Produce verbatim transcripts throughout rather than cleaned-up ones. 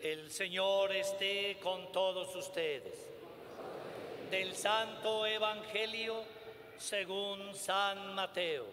El Señor esté con todos ustedes. Del Santo Evangelio según San Mateo.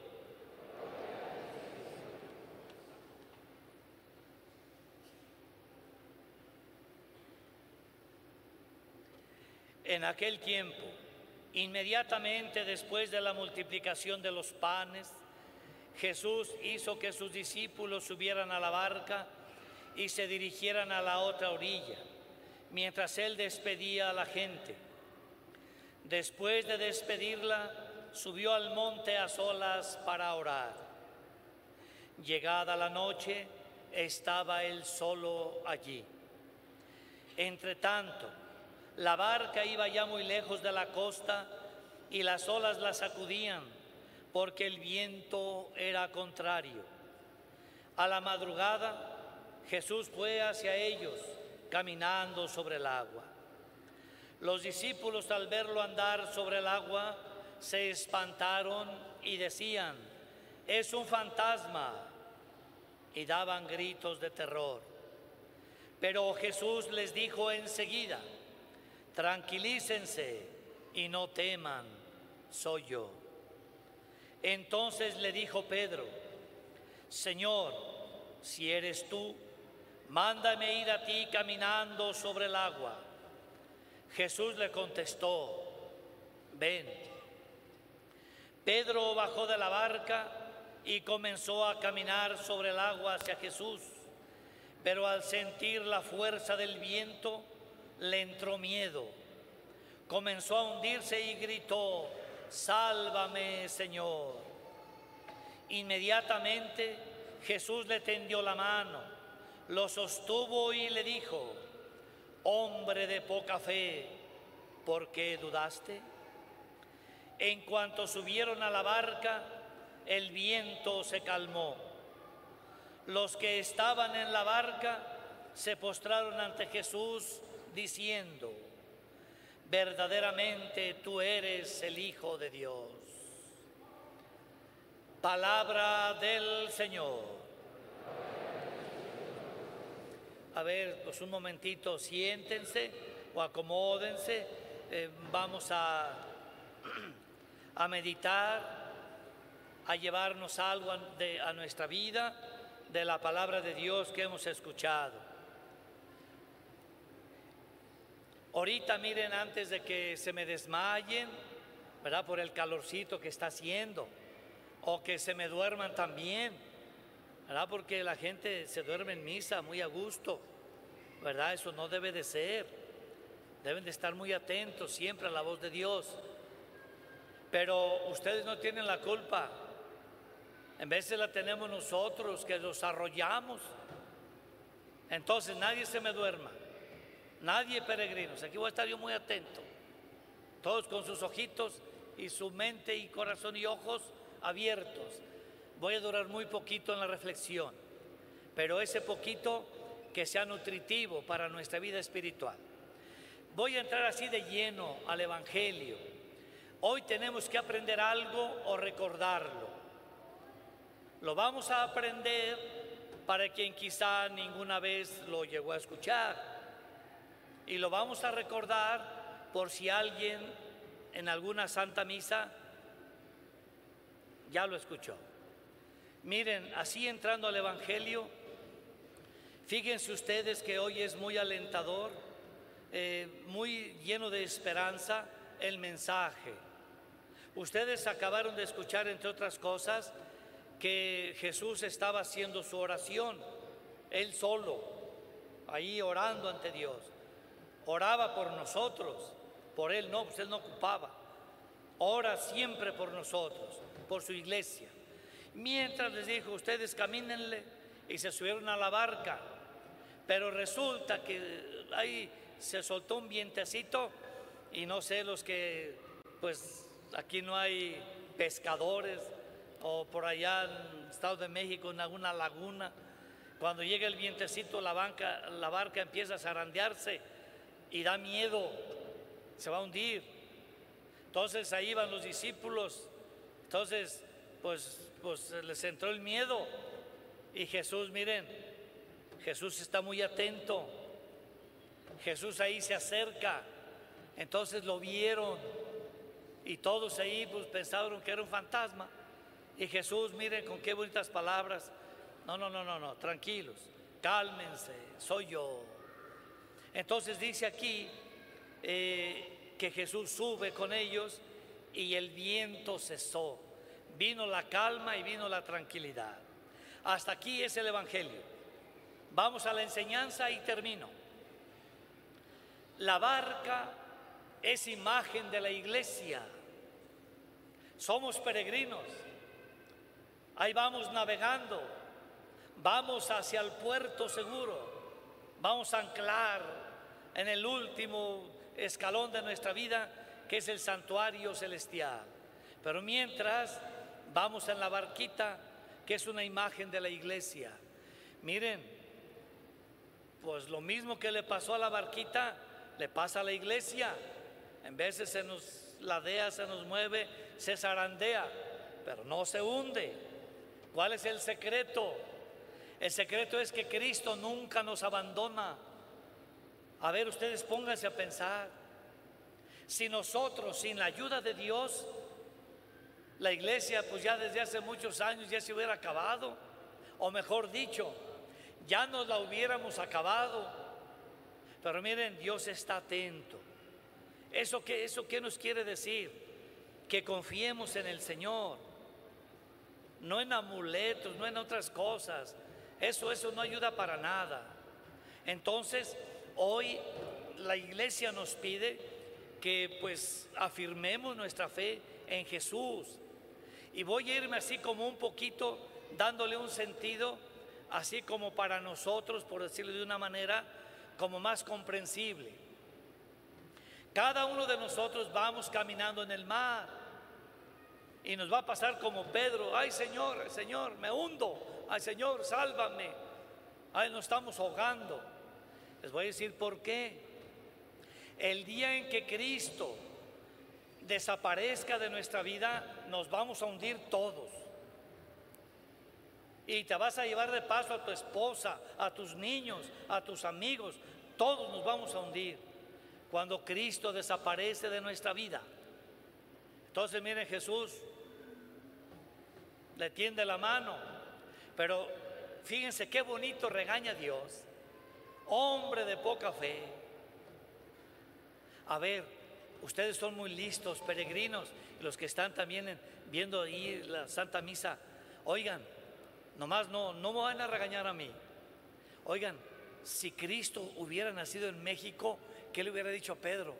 En aquel tiempo, inmediatamente después de la multiplicación de los panes, Jesús hizo que sus discípulos subieran a la barca y se dirigieran a la otra orilla, mientras Él despedía a la gente. Después de despedirla, subió al monte a solas para orar. Llegada la noche, estaba Él solo allí. Entretanto, la barca iba ya muy lejos de la costa y las olas la sacudían porque el viento era contrario. A la madrugada, Jesús fue hacia ellos caminando sobre el agua. Los discípulos, al verlo andar sobre el agua, se espantaron y decían: «Es un fantasma», y daban gritos de terror. Pero Jesús les dijo enseguida: «Tranquilícense y no teman, soy yo». Entonces le dijo Pedro: «Señor, si eres tú, mándame ir a ti caminando sobre el agua». Jesús le contestó: «Ven». Pedro bajó de la barca y comenzó a caminar sobre el agua hacia Jesús, pero al sentir la fuerza del viento, le entró miedo. Comenzó a hundirse y gritó: «Sálvame, Señor». Inmediatamente Jesús le tendió la mano, lo sostuvo y le dijo: «Hombre de poca fe, ¿por qué dudaste?». En cuanto subieron a la barca, el viento se calmó. Los que estaban en la barca se postraron ante Jesús diciendo: «Verdaderamente tú eres el Hijo de Dios». Palabra del Señor. A ver, pues un momentito, siéntense o acomódense. Eh, vamos a, a meditar, a llevarnos algo de, a nuestra vida de la palabra de Dios que hemos escuchado. Ahorita miren, antes de que se me desmayen, ¿verdad?, por el calorcito que está haciendo, o que se me duerman también, ¿verdad?, porque la gente se duerme en misa muy a gusto, ¿verdad? Eso no debe de ser. Deben de estar muy atentos siempre a la voz de Dios. Pero ustedes no tienen la culpa. En vez de la tenemos nosotros, que los arrollamos. Entonces nadie se me duerma. Nadie, peregrinos. Aquí voy a estar yo muy atento. Todos con sus ojitos y su mente y corazón y ojos abiertos. Voy a durar muy poquito en la reflexión, pero ese poquito que sea nutritivo para nuestra vida espiritual. Voy a entrar así de lleno al Evangelio. Hoy tenemos que aprender algo o recordarlo. Lo vamos a aprender para quien quizá ninguna vez lo llegó a escuchar. Y lo vamos a recordar por si alguien en alguna Santa Misa ya lo escuchó. Miren, así entrando al Evangelio, fíjense ustedes que hoy es muy alentador, eh, muy lleno de esperanza el mensaje. Ustedes acabaron de escuchar, entre otras cosas, que Jesús estaba haciendo su oración, Él solo, ahí orando ante Dios. Oraba por nosotros, por Él no, pues Él no ocupaba. Ora siempre por nosotros, por su iglesia. Mientras les dijo: ustedes camínenle, y se subieron a la barca. Pero resulta que ahí se soltó un vientecito, y no sé, los que, pues aquí no hay pescadores, o por allá en Estado de México en alguna laguna, cuando llega el vientecito la, banca, la barca empieza a zarandearse y da miedo, se va a hundir. Entonces ahí van los discípulos, entonces pues, pues les entró el miedo, y Jesús, miren, Jesús está muy atento, Jesús ahí se acerca, entonces lo vieron y todos ahí pues pensaron que era un fantasma. Y Jesús, miren con qué bonitas palabras: no, no, no, no, no, tranquilos, cálmense, soy yo. Entonces dice aquí eh, que Jesús sube con ellos y el viento cesó, vino la calma y vino la tranquilidad. Hasta aquí es el Evangelio. Vamos a la enseñanza y termino. La barca es imagen de la iglesia. Somos peregrinos. Ahí vamos navegando. Vamos hacia el puerto seguro. Vamos a anclar en el último escalón de nuestra vida, que es el santuario celestial. Pero mientras vamos en la barquita, que es una imagen de la iglesia. Miren, pues lo mismo que le pasó a la barquita, le pasa a la iglesia. En veces se nos ladea, se nos mueve, se zarandea, pero no se hunde. ¿Cuál es el secreto? El secreto es que Cristo nunca nos abandona. A ver, ustedes pónganse a pensar. Si nosotros, sin la ayuda de Dios, la iglesia pues ya desde hace muchos años ya se hubiera acabado, o mejor dicho, ya nos la hubiéramos acabado. Pero miren, Dios está atento. ¿Eso qué, eso qué nos quiere decir? Que confiemos en el Señor, no en amuletos, no en otras cosas. Eso, eso no ayuda para nada. Entonces, hoy la iglesia nos pide que pues afirmemos nuestra fe en Jesús. Y voy a irme así como un poquito dándole un sentido, así como para nosotros, por decirlo de una manera, como más comprensible. Cada uno de nosotros vamos caminando en el mar y nos va a pasar como Pedro: ay Señor, Señor, me hundo, ay Señor, sálvame, ay, nos estamos ahogando. Les voy a decir por qué. El día en que Cristo desaparezca de nuestra vida, nos vamos a hundir todos. Y te vas a llevar de paso a tu esposa, a tus niños, a tus amigos. Todos nos vamos a hundir cuando Cristo desaparece de nuestra vida. Entonces miren, Jesús le tiende la mano, pero fíjense qué bonito regaña a Dios: hombre de poca fe. A ver, ustedes son muy listos, peregrinos, y los que están también en, viendo ahí la Santa Misa, oigan, nomás no, no me van a regañar a mí. Oigan, si Cristo hubiera nacido en México, ¿qué le hubiera dicho a Pedro?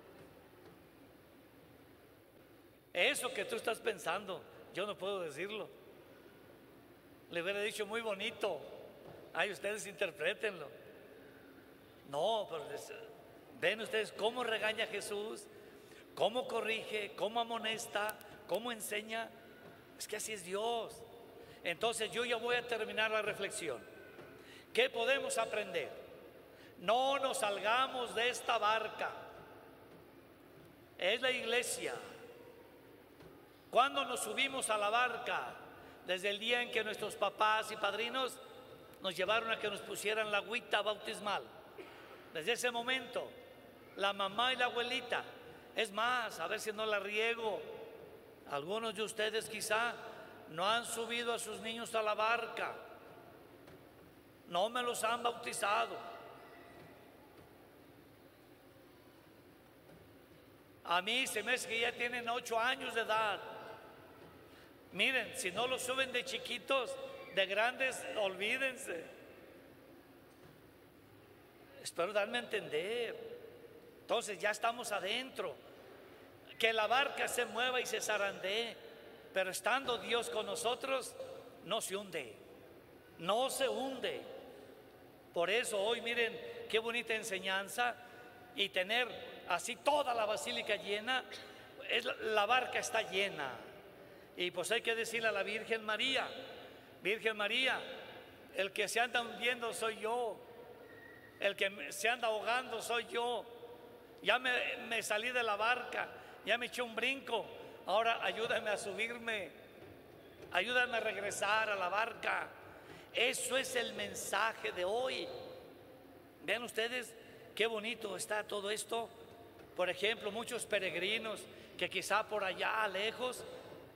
Eso que tú estás pensando, yo no puedo decirlo. Le hubiera dicho muy bonito: ay, ustedes interprétenlo. No, pero ven ustedes cómo regaña a Jesús, cómo corrige, cómo amonesta, cómo enseña. Es que así es Dios. Entonces yo ya voy a terminar la reflexión. ¿Qué podemos aprender? No nos salgamos de esta barca. Es la iglesia. ¿Cuándo nos subimos a la barca? Desde el día en que nuestros papás y padrinos nos llevaron a que nos pusieran la agüita bautismal. Desde ese momento, la mamá y la abuelita. Es más, a ver si no la riego, algunos de ustedes quizá no han subido a sus niños a la barca, no me los han bautizado. A mí se me hace que ya tienen ocho años de edad. Miren, si no los suben de chiquitos, de grandes, olvídense. Espero darme a entender. Entonces ya estamos adentro. Que la barca se mueva y se zarandee, pero estando Dios con nosotros, no se hunde. No se hunde. Por eso hoy miren qué bonita enseñanza, y tener así toda la basílica llena. Es, la barca está llena. Y pues hay que decirle a la Virgen María: Virgen María, el que se anda hundiendo soy yo, el que se anda ahogando soy yo. Ya me, me salí de la barca, ya me eché un brinco, ahora ayúdame a subirme, ayúdame a regresar a la barca. Eso es el mensaje de hoy. Vean ustedes qué bonito está todo esto. Por ejemplo, muchos peregrinos que quizá por allá lejos,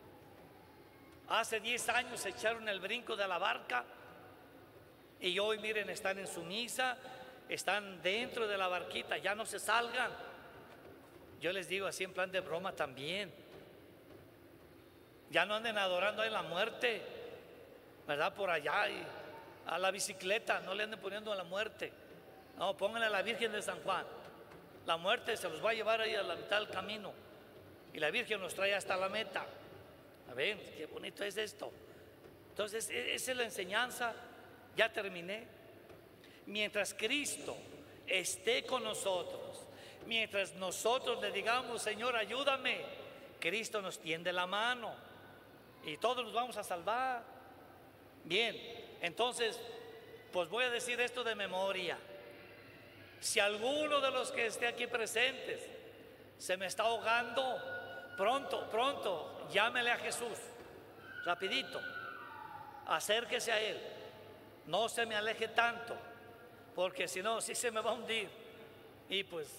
hace diez años se echaron el brinco de la barca y hoy miren, están en su misa, están dentro de la barquita, ya no se salgan. Yo les digo así en plan de broma también, ya no anden adorando ahí la muerte, ¿verdad? Por allá y a la bicicleta, no le anden poniendo a la muerte, no, pónganle a la Virgen de San Juan. La muerte se los va a llevar ahí a la mitad del camino y la Virgen nos trae hasta la meta. A ver, qué bonito es esto. Entonces, esa es la enseñanza. Ya terminé. Mientras Cristo esté con nosotros, mientras nosotros le digamos, Señor, ayúdame, Cristo nos tiende la mano y todos nos vamos a salvar. Bien, entonces, pues voy a decir esto de memoria. Si alguno de los que esté aquí presentes se me está ahogando, pronto, pronto, llámele a Jesús, rapidito, acérquese a Él, no se me aleje tanto, porque si no, sí se me va a hundir. Y pues,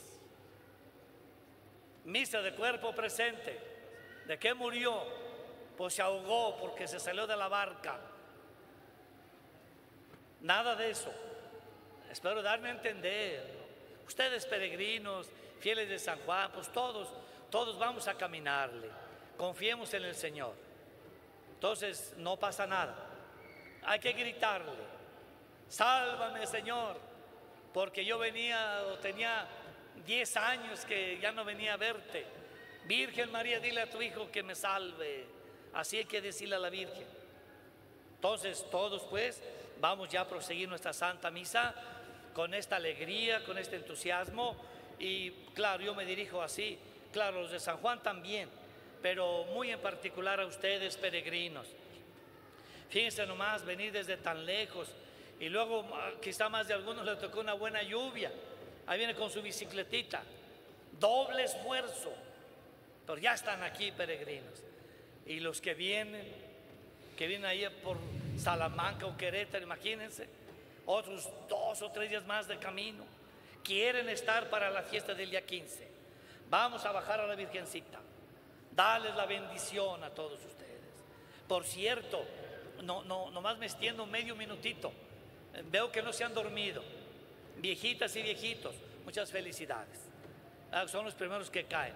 misa de cuerpo presente. ¿De qué murió? Pues se ahogó porque se salió de la barca. Nada de eso. Espero darme a entender. Ustedes peregrinos, fieles de San Juan, pues todos, todos vamos a caminarle. Confiemos en el Señor. Entonces no pasa nada. Hay que gritarle, sálvame, Señor, porque yo venía o tenía diez años que ya no venía a verte. Virgen María, dile a tu hijo que me salve. Así hay que decirle a la Virgen. Entonces todos pues vamos ya a proseguir nuestra Santa Misa con esta alegría, con este entusiasmo. Y claro, yo me dirijo así, claro, los de San Juan también, pero muy en particular a ustedes, peregrinos. Fíjense nomás, venir desde tan lejos y luego quizá más de algunos les tocó una buena lluvia. Ahí viene con su bicicletita, doble esfuerzo, pero ya están aquí, peregrinos. Y los que vienen, que vienen ahí por Salamanca o Querétaro, imagínense, otros dos o tres días más de camino, quieren estar para la fiesta del día quince. Vamos a bajar a la Virgencita, darles la bendición a todos ustedes. Por cierto, no, no, nomás me extiendo medio minutito, veo que no se han dormido, viejitas y viejitos, muchas felicidades. Ah, son los primeros que caen.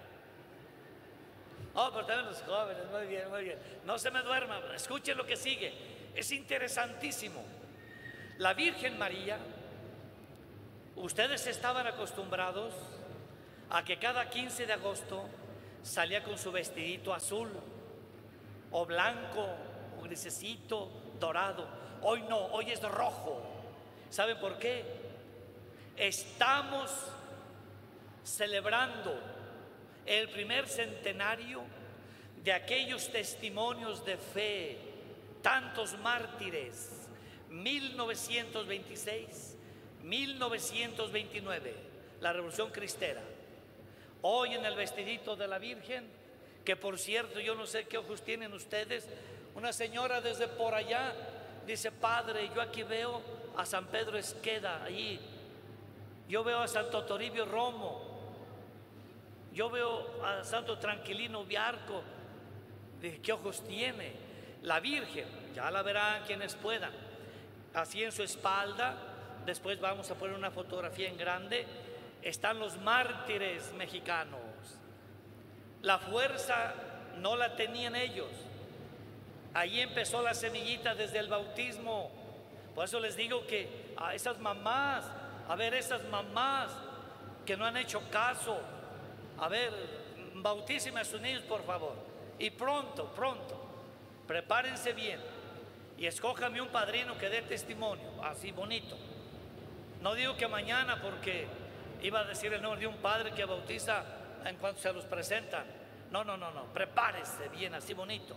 Oh, pero también los jóvenes, muy bien, muy bien. No se me duerman, escuchen lo que sigue, es interesantísimo. La Virgen María, ustedes estaban acostumbrados a que cada quince de agosto salía con su vestidito azul o blanco o grisecito, dorado. Hoy no, hoy es rojo. ¿Saben por qué? Estamos celebrando el primer centenario de aquellos testimonios de fe, tantos mártires, mil novecientos veintiséis, mil novecientos veintinueve, la Revolución Cristera. Hoy en el vestidito de la Virgen, que por cierto yo no sé qué ojos tienen ustedes, una señora desde por allá dice, Padre, yo aquí veo a San Pedro Esqueda, allí, yo veo a Santo Toribio Romo, yo veo a Santo Tranquilino Viarco. Dije, ¿qué ojos tiene? La Virgen, ya la verán quienes puedan, así en su espalda. Después vamos a poner una fotografía en grande. Están los mártires mexicanos. La fuerza no la tenían ellos. Ahí empezó la semillita desde el bautismo. Por eso les digo que a esas mamás, a ver, esas mamás que no han hecho caso, a ver, bautícenme a sus niños, por favor. Y pronto, pronto, prepárense bien y escójame un padrino que dé testimonio, así bonito. No digo que mañana, porque iba a decir el nombre de un padre que bautiza en cuanto se los presentan. No, no, no, no, prepárese bien, así bonito.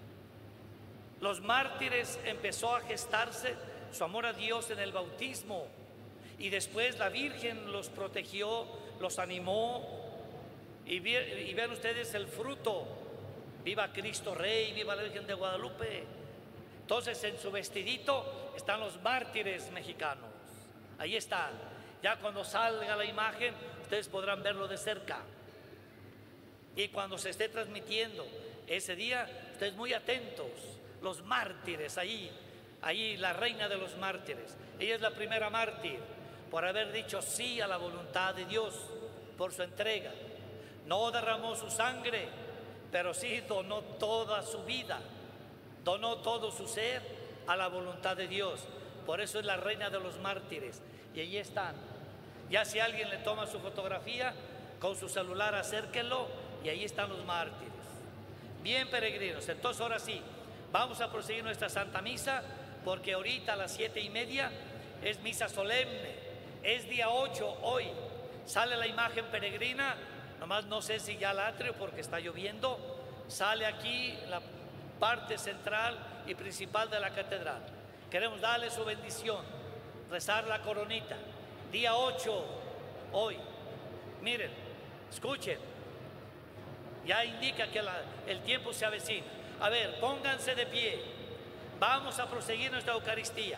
Los mártires empezó a gestarse su amor a Dios en el bautismo, y después la Virgen los protegió, los animó, y, vi, y vean ustedes el fruto. Viva Cristo Rey, viva la Virgen de Guadalupe. Entonces en su vestidito están los mártires mexicanos, ahí están. Ya cuando salga la imagen, ustedes podrán verlo de cerca. Y cuando se esté transmitiendo ese día, ustedes muy atentos. Los mártires, ahí, ahí la reina de los mártires. Ella es la primera mártir por haber dicho sí a la voluntad de Dios, por su entrega. No derramó su sangre, pero sí donó toda su vida, donó todo su ser a la voluntad de Dios. Por eso es la reina de los mártires. Y allí están. Ya si alguien le toma su fotografía con su celular, acérquenlo y ahí están los mártires. Bien, peregrinos, entonces ahora sí, vamos a proseguir nuestra Santa Misa, porque ahorita a las siete y media es misa solemne, es día ocho hoy, sale la imagen peregrina, nomás no sé si ya al atrio porque está lloviendo, sale aquí la parte central y principal de la catedral. Queremos darle su bendición, rezar la coronita, día ocho hoy. Miren, escuchen, ya indica que la, el tiempo se avecina. A ver, pónganse de pie, vamos a proseguir nuestra Eucaristía.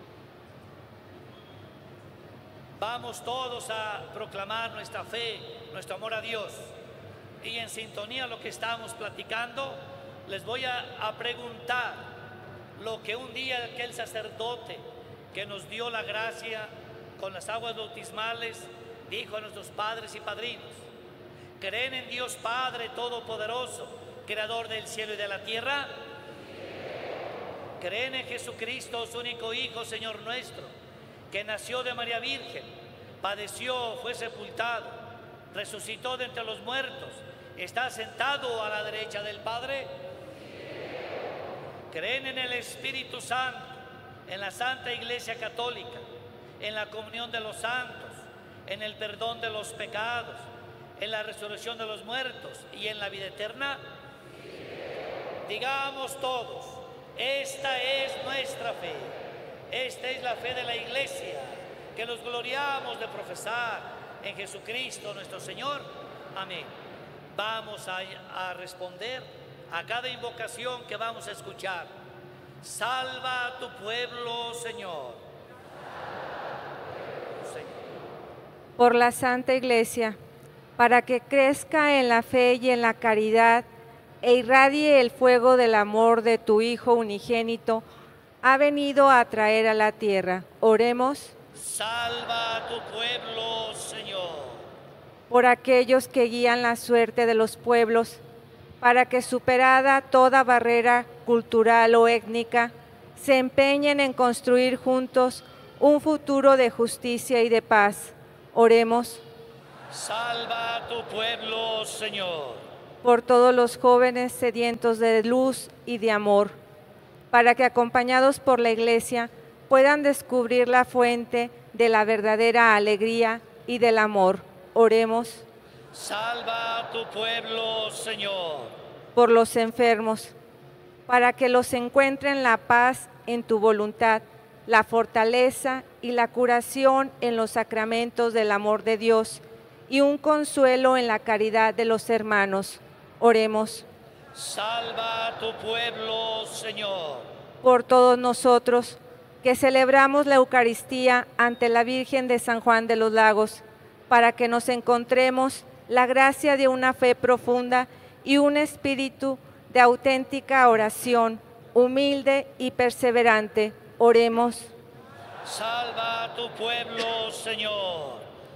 Vamos todos a proclamar nuestra fe, nuestro amor a Dios. Y en sintonía a lo que estamos platicando, les voy a, a preguntar lo que un día aquel sacerdote que nos dio la gracia con las aguas bautismales dijo a nuestros padres y padrinos: ¿creen en Dios Padre Todopoderoso, Creador del cielo y de la tierra? ¿Creen en Jesucristo, su único Hijo, Señor nuestro, que nació de María Virgen, padeció, fue sepultado, resucitó de entre los muertos, está sentado a la derecha del Padre? ¿Creen en el Espíritu Santo, en la Santa Iglesia Católica, en la comunión de los santos, en el perdón de los pecados, en la resurrección de los muertos y en la vida eterna? Digamos todos: esta es nuestra fe, esta es la fe de la Iglesia, que nos gloriamos de profesar en Jesucristo nuestro Señor. Amén. Vamos a, a responder a cada invocación que vamos a escuchar. Salva a tu pueblo, Señor. Señor. Por la Santa Iglesia, para que crezca en la fe y en la caridad e irradie el fuego del amor de tu Hijo unigénito, ha venido a traer a la tierra. Oremos. Salva a tu pueblo, Señor. Por aquellos que guían la suerte de los pueblos, para que, superada toda barrera cultural o étnica, se empeñen en construir juntos un futuro de justicia y de paz. Oremos. Salva a tu pueblo, Señor. Por todos los jóvenes sedientos de luz y de amor, para que, acompañados por la Iglesia, puedan descubrir la fuente de la verdadera alegría y del amor. Oremos. Salva a tu pueblo, Señor. Por los enfermos, para que los encuentren la paz en tu voluntad, la fortaleza y la curación en los sacramentos del amor de Dios y un consuelo en la caridad de los hermanos. Oremos. Salva a tu pueblo, Señor. Por todos nosotros que celebramos la Eucaristía ante la Virgen de San Juan de los Lagos, para que nos encontremos la gracia de una fe profunda y un espíritu de auténtica oración, humilde y perseverante. Oremos. Salva a tu pueblo, Señor.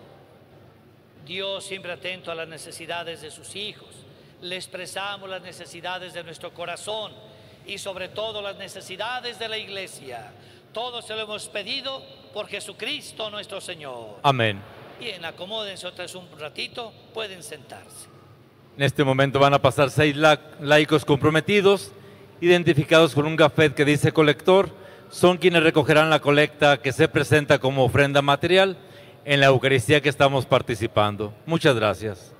Dios, siempre atento a las necesidades de sus hijos, le expresamos las necesidades de nuestro corazón y sobre todo las necesidades de la Iglesia. Todo se lo hemos pedido por Jesucristo nuestro Señor. Amén. Bien, acomódense otra vez un ratito, pueden sentarse. En este momento van a pasar seis la laicos comprometidos, identificados con un gafet que dice colector. Son quienes recogerán la colecta que se presenta como ofrenda material en la Eucaristía que estamos participando. Muchas gracias.